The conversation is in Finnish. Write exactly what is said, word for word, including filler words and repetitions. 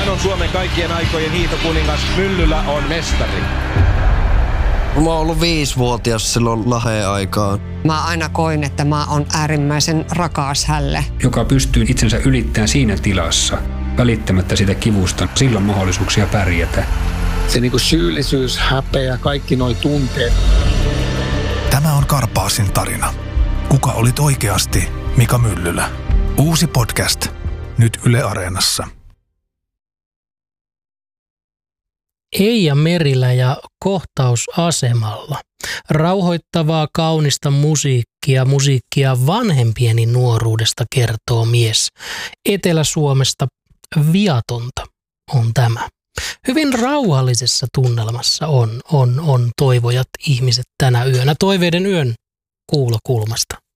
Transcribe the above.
Hän on Suomen kaikkien aikojen hiihtokuningas. Myllylä on mestari. Mä oon ollut viisivuotias silloin Laheen aikaan. Mä aina koin, että mä oon äärimmäisen rakas hälle. Joka pystyy itsensä ylittämään siinä tilassa, välittämättä sitä kivusta. Silloin mahdollisuuksia pärjätä. Se niinku syyllisyys, häpeä, kaikki noi tunteet. Tämä on Karpaasin tarina. Kuka olit oikeasti Mika Myllylä? Uusi podcast. Nyt Yle Areenassa. Eija Merilä ja Kohtausasemalla. Rauhoittavaa, kaunista musiikkia, musiikkia vanhempieni nuoruudesta kertoo mies. Etelä-Suomesta viatonta on tämä. Hyvin rauhallisessa tunnelmassa on, on, on toivojat ihmiset tänä yönä. Toiveiden yön kuulokulmasta.